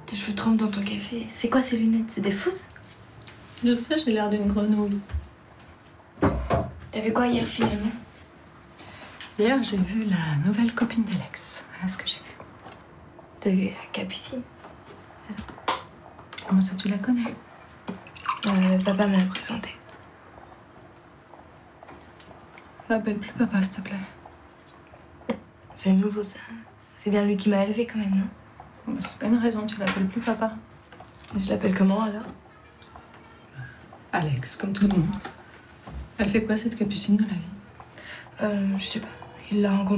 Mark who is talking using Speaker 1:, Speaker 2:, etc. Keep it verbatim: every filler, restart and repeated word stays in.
Speaker 1: Tes cheveux trempent dans ton café. C'est quoi ces lunettes? C'est des fausses?
Speaker 2: Je sais, j'ai l'air d'une grenouille.
Speaker 1: T'as vu quoi hier finalement?
Speaker 2: Hier, j'ai vu la nouvelle copine d'Alex. Voilà ce que j'ai vu.
Speaker 1: T'as vu Capucine?
Speaker 2: Comment ça, tu la connais?
Speaker 1: euh, Papa m'a présentée.
Speaker 2: L'appelle plus papa, s'il te plaît.
Speaker 1: C'est nouveau ça. C'est bien lui qui m'a élevée quand même, non?
Speaker 2: Bon, c'est pas une raison, tu l'appelles plus papa.
Speaker 1: Je l'appelle comment alors?
Speaker 2: Alex, comme tout le monde. Elle fait quoi cette Capucine dans la vie?
Speaker 1: Euh, je sais pas. Il l'a rencontrée.